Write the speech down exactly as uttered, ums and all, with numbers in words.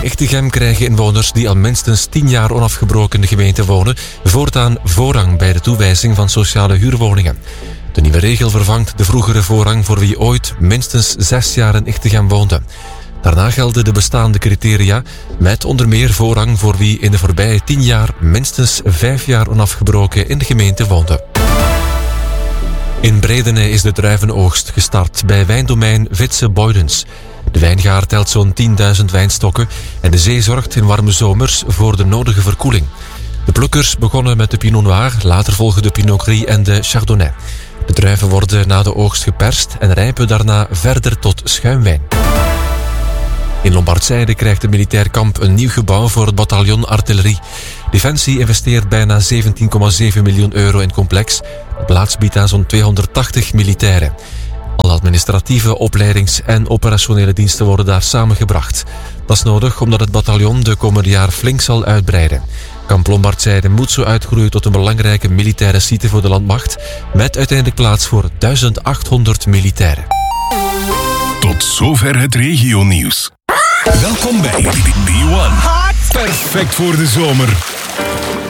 Echtegem krijgen inwoners die al minstens tien jaar onafgebroken in de gemeente wonen voortaan voorrang bij de toewijzing van sociale huurwoningen. De nieuwe regel vervangt de vroegere voorrang voor wie ooit minstens zes jaar in Echtegem woonde. Daarna gelden de bestaande criteria met onder meer voorrang voor wie in de voorbije tien jaar minstens vijf jaar onafgebroken in de gemeente woonde. In Bredene is de druivenoogst gestart bij wijndomein Vitse Boydens. De wijngaard telt zo'n tienduizend wijnstokken en de zee zorgt in warme zomers voor de nodige verkoeling. De plukkers begonnen met de Pinot Noir, later volgen de Pinot Gris en de Chardonnay. De druiven worden na de oogst geperst en rijpen daarna verder tot schuimwijn. In Lombardzijde krijgt het militair kamp een nieuw gebouw voor het bataljon artillerie. Defensie investeert bijna zeventien komma zeven miljoen euro in het complex. De plaats biedt aan zo'n tweehonderdtachtig militairen. Alle administratieve, opleidings- en operationele diensten worden daar samengebracht. Dat is nodig omdat het bataljon de komende jaar flink zal uitbreiden. Kamp Lombardzijde moet zo uitgroeien tot een belangrijke militaire site voor de landmacht, met uiteindelijk plaats voor duizend achthonderd militairen. Tot zover het regionieuws. Welkom bij B one. Perfect voor de zomer.